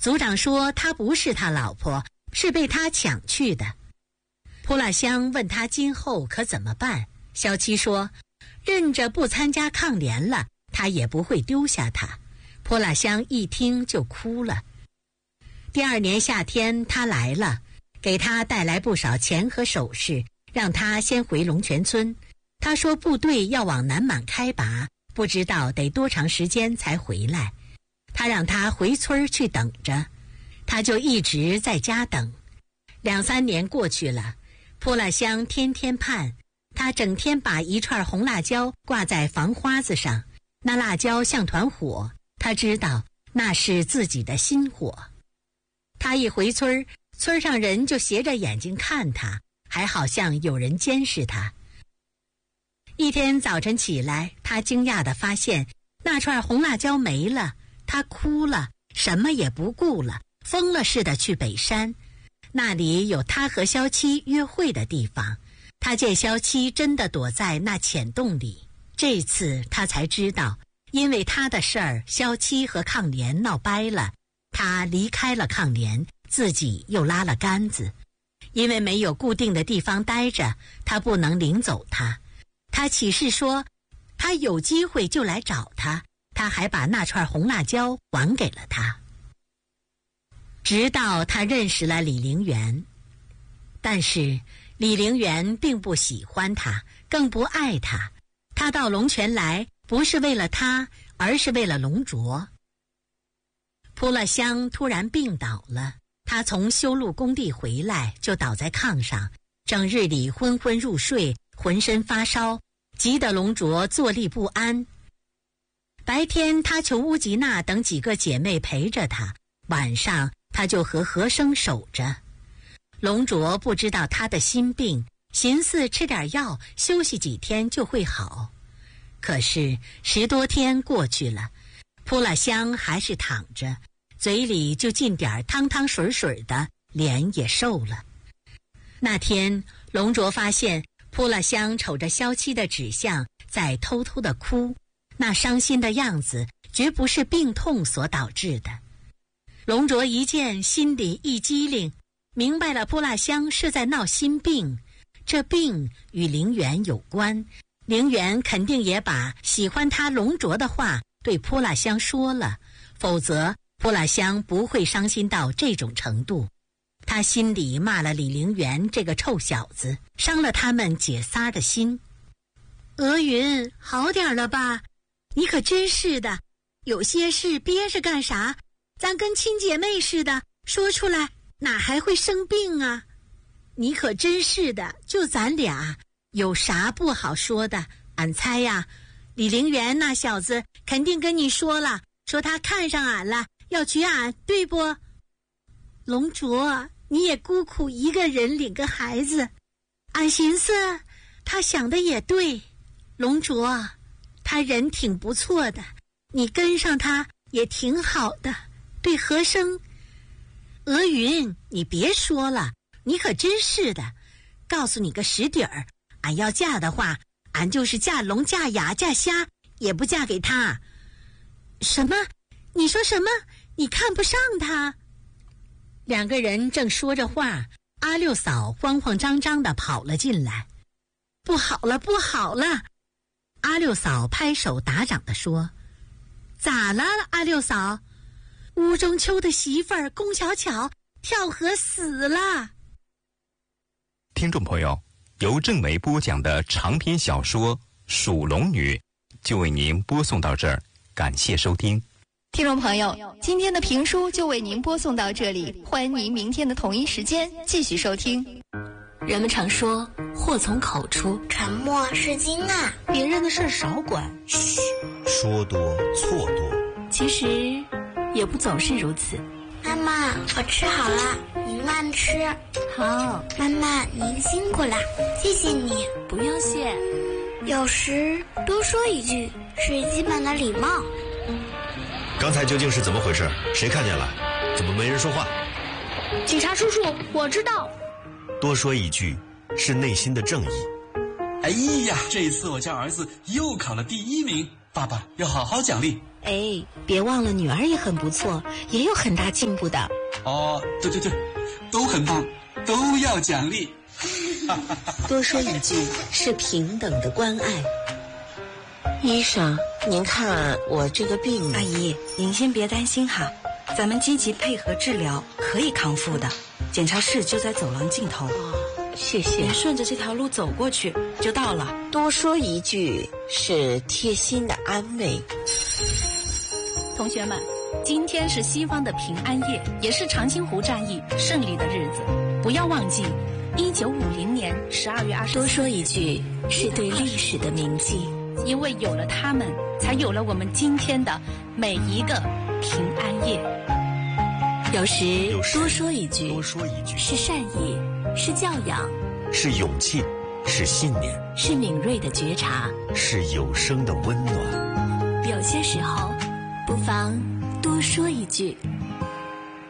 族长说她不是他老婆，是被他抢去的。扑辣香问他今后可怎么办，萧七说认着不参加抗联了，他也不会丢下他。扑辣香一听就哭了。第二年夏天他来了，给他带来不少钱和首饰，让他先回龙泉村。他说部队要往南满开拔，不知道得多长时间才回来。他让他回村去等着，他就一直在家等。2、3年过去了，扑辣香天天盼，他整天把一串红辣椒挂在房花子上，那辣椒像团火，他知道那是自己的心火。他一回村，村上人就斜着眼睛看他，还好像有人监视他。一天早晨起来，他惊讶地发现那串红辣椒没了，他哭了，什么也不顾了，疯了似的去北山。那里有他和萧七约会的地方，他见萧七真的躲在那浅洞里。这次他才知道，因为他的事儿，萧七和抗联闹掰了，他离开了抗联，自己又拉了杆子。因为没有固定的地方待着，他不能领走他。他起誓说他有机会就来找他，他还把那串红辣椒还给了他。直到他认识了李陵园，但是李陵园并不喜欢他，更不爱他。他到龙泉来不是为了他，而是为了龙卓。扑辣香突然病倒了，他从修路工地回来就倒在炕上，整日里昏昏入睡，浑身发烧，急得龙卓坐立不安。白天他求乌吉娜等几个姐妹陪着他，晚上他就和和生守着。龙卓不知道他的心病，寻思吃点药，休息几天就会好。可是10多天过去了，扑辣香还是躺着，嘴里就进点汤汤水水的，脸也瘦了。那天龙卓发现扑辣香瞅着萧七的纸像在偷偷地哭，那伤心的样子绝不是病痛所导致的。龙卓一见，心里一激灵，明白了扑辣香是在闹心病，这病与陵园有关，陵园肯定也把喜欢他龙卓的话对扑辣香说了，否则扑辣香不会伤心到这种程度。他心里骂了李陵园这个臭小子，伤了他们姐仨的心。娥云，好点了吧？你可真是的，有些事憋着干啥？咱跟亲姐妹似的，说出来哪还会生病啊？你可真是的，就咱俩有啥不好说的？俺猜呀，李陵园那小子肯定跟你说了，说他看上俺了，要娶俺，对不？龙卓，你也孤苦一个人领个孩子，俺寻思他想的也对。龙卓，他人挺不错的，你跟上他也挺好的。对和生，娥云，你别说了，你可真是的。告诉你个实底儿，俺要嫁的话，俺就是嫁龙嫁哑嫁虾，也不嫁给他。什么？你说什么？你看不上他？两个人正说着话，阿六嫂慌慌张张地跑了进来。不好了，不好了！阿六嫂拍手打掌地说：咋了，阿六嫂？吴中秋的媳妇儿龚小巧跳河死了。 听众朋友，由郑梅播讲的长篇小说《属龙女》就为您播送到这儿，感谢收听。 听众朋友，今天的评书就为您播送到这里，欢迎您明天的同一时间继续收听。人们常说祸从口出， 沉默是金啊， 别人的事少管， 嘘，说多错多。 其实也不总是如此。 妈妈，我吃好了，您慢吃。 好， 妈妈您辛苦了，谢谢你。 不用谢。 有时多说一句是基本的礼貌。 刚才究竟是怎么回事？谁看见了？怎么没人说话？ 警察叔叔，我知道。 多说一句是内心的正义。 哎呀，这次我家儿子又考了第1名，爸爸要好好奖励。 哎，别忘了女儿也很不错，也有很大进步的。 哦，对，都很棒，都要奖励。 多说一句是平等的关爱。医生，您看我这个病…… 阿姨，您先别担心哈，咱们积极配合治疗，可以康复的。检查室就在走廊尽头。 谢谢。 您顺着这条路走过去就到了。 多说一句是贴心的安慰。 同学们，今天是西方的平安夜，也是长津湖战役胜利的日子。不要忘记，1950年12月20日。 多说一句是对历史的铭记， 因为有了他们，才有了我们今天的每一个平安夜。 有时多说一句是善意，是教养， 是勇气，是信念， 是敏锐的觉察， 是有声的温暖。 有些时候不妨多说一句。